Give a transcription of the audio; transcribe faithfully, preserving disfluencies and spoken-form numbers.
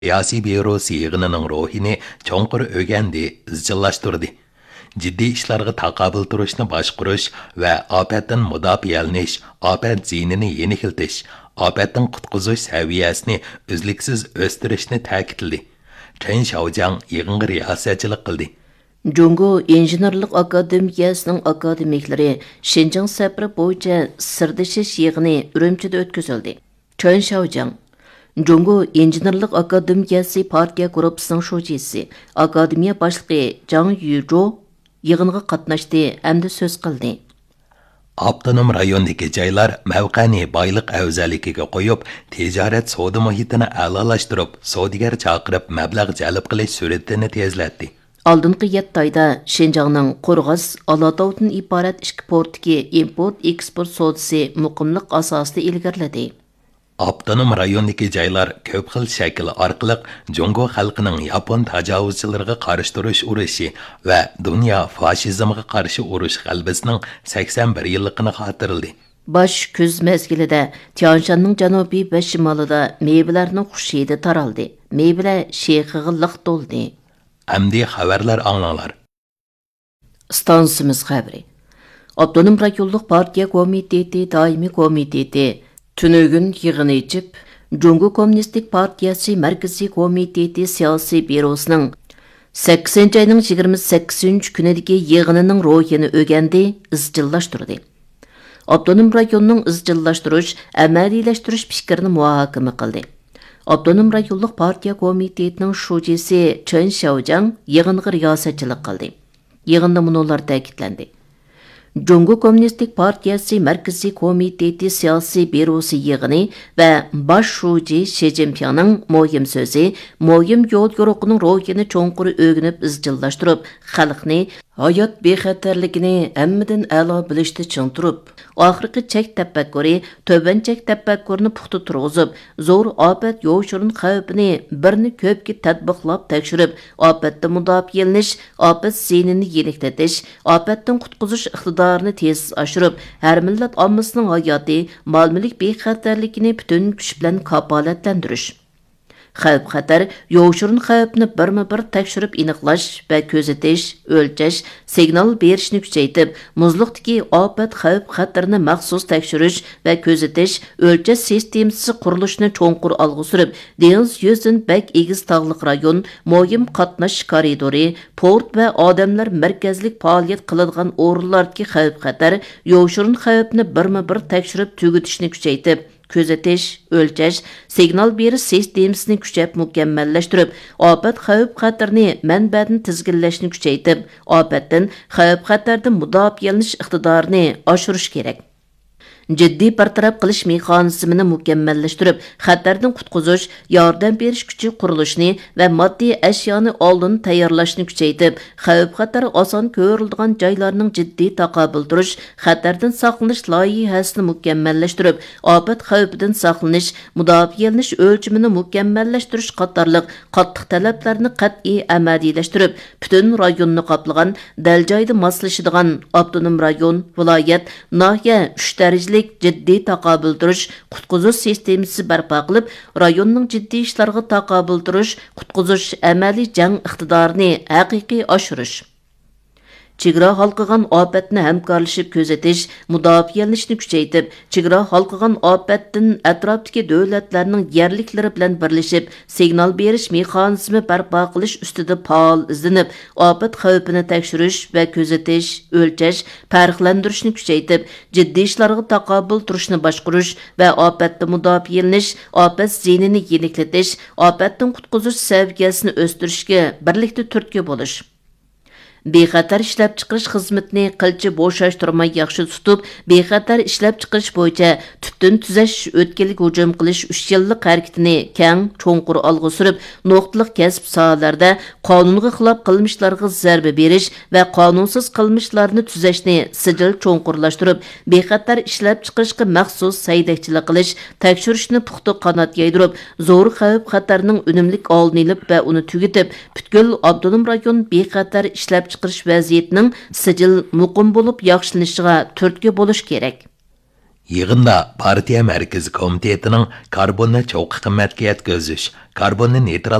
Siyasi byurosi yig'inining ruhini cho'nqur o'rgandi, izchillashtirdi. Jiddiy ishlarga taqobil turishni boshqarish va ofatdan mudofialanish, ofat zinini yeniltish, ofatdan qutqizish saviyasini uzluksiz o'stirishni ta'kidladi. Chen Xiaojiang yig'inga riyosatchilik qildi. Jungo İnjenerlik Akademiyasının akademikleri Şinjan safari bo'yicha sirdishish yig'ini Urumchida o'tkazildi. Chen Xiaojiang Jungo İnjenerlik Akademiyasi partiya gruppasining sho'chisi, akademiya boshlig'i Zhang Yuzhou yig'inga qatnashdi hamda so'z qildi. Avtonom rayondagi joylar mavqani boyliq afzalligiga qo'yib, tijorat savdo muhitini a'lolashtirib, savdogar chaqirib mablag' jalb qilish sur'atini tezlatdi. Алдыңғы yetti ayda Şinjanның Qorğas, Alatavdan ibarat ikki portdagi import-eksport savdosi muqimlik asosida ilgariladi. Avtonom rayondagi joylar ko'p xil shakl orqali Jungo xalqining Yapon tajovuzchilariga qarshi turish urushi va dunyo fashizmiga qarshi urush g'alabasining sakson bir yilligini xotirladi. Baş kuz mezgilida Tianshanning janubiy va shimolida meyvelarning xush hidi taraldi. Meyvelar sheyxiga liq to'ldi. Amdi xabarlar anglanglar. Stansimiz xabari. Avtonom rayonluq partiya komiteti doimiy komiteti Tünögün yığını içip, Jungo Kommunistik Partiyası Merkezi Komiteti Siyasi Bürosu'nun sakkizinchi ayning yigirma sakkizinchi kunidagi yig'inining ro'yini o'rgandi, izchillashtirdi. Avtonom rayonning izchillashtirish, amaliylashtirish fikrini muhokama qildi. Avtonom rayonluq partiya komitetining sho'chisi Chen Xiaojiang yig'inga riyosatchilik qildi. Yig'inda munolar ta'kidlandi. Jungo Kommunistik Partiyasi Merkezi Komiteti Siyasi Bürosu yig'ini va bosh sho'chi Xi Jinpingning muhim so'zi, muhim yo'l yo'riqining ro'yini cho'nqur o'rganib izchillashtirib, xalqni hayot bexatarligini hammadan a'lo bilishda ching turib, oxirgi chek tafakkuri, to'ban chek tafakkurni puxta turg'izib, zo'r ofat yo'shirin xavfini birni ko'pga tatbiqlab tekshirib, ofatda mudofialanish, ofat zinini yeniklatish, ofatdan qutqizish iqtidorini tez oshirib, har millat ommasining hayoti, mol-mulk bexatarligini butun kuch bilan kafolatlantirish. Xavf xatar, yo'shirin xavfni birma-bir tekshirib aniqlash va ko'zatish, o'lchash, signal berishni kuchaytirib, muzliqdagi ofat xavf xatarini maxsus tekshirish va ko'zatish, o'lchash sistemasi qurilishini cho'nqur olg'a surib, dengiz yuzidan bak egiz tog'liq rayon, muhim qatnash koridori, port va odamlar markazlik faoliyat qiladigan o'rinlardagi xavf xatar, yo'shirin xavfni birma-bir tekshirib tugatishni kuchaytirib, ko'zatish, o'lchash, signal berish sistemasini kuchab mukammallashtirib, ofat xavf xatarni manbadan tizginlashni kuchaytirib, ofatdan xavf xatardan mudofialanish iqtidorini oshirish kerak. Jiddiy bartaraf qilish mexanizmini mukammallashtirib, xatardan qutqizish, yordam berish kuchi qurilishini va moddiy ashyoni oldin tayyorlashni kuchaytirib, xavf xatar oson ko'riladigan joylarning jiddiy taqobil turish, xatardan saqlanish loyihasini mukammallashtirib, ofat xavfidan saqlanish, mudofialanish o'lchimini mukammallashtirish qatorliq qattiq talablarni qat'iy amaliylashtirib, butun rayonni qoplagan, dal joyda moslashadigan avtonom rayon, viloyat, nohiya uch darajali jiddiy taqobil turish, qutqizish sistemasi barpo qilib, rayonning jiddiy ishlarga taqobil turish, qutqizish amaliy jang iqtidorini haqiqiy oshirish. Chegara halqıgan ofatni hamkorlashib ko'zatish, mudofialanishni kuchaytirib, chegara halqıgan ofatdan atrofdagi davlatlarning yerliklari bilan birlashib, signal berish mexanizmi barpo qilish ustida faol izlanib, ofat xavfini tekshirish va ko'zatish, o'lchash, farqlantirishni kuchaytirib, jiddiy ishlarga taqobil turishni boshqarish va ofatda mudofialanish, ofat zinini yeniklatish, ofatdan qutqizish saviyasini o'stirishga birlikda turtki bo'lish. Bexatar ishlab chiqarish xizmatini qilchi bo'shashtirmay yaxshi tutib, bexatar ishlab chiqarish bo'yicha tubdan tuzash, o'tkinlik hujum qilish uch yillik harakatini keng, cho'nqur olg'a surib, nuqtaliq kasb sohalarida qonunga xilof qilmishlarga zarba berish va qonunsiz qilmishlarni tuzashni sijil cho'nqurlashtirib, bexatar ishlab chiqarishga maxsus saydakchilik qilish, tekshirishni puxta qanot yaydirib, zo'r xavf xatarning unumlik oldini olib va uni tugatib, butkul avtonom rayon bexatar ishlab chiqarish vaziyatining sijil muqim bo'lib yaxshilanishiga turtki bo'lish kerak. Yig'inda partiya markaziy komitetining karbonni cho'qqi qimmatga yetkazish, karbonni neytral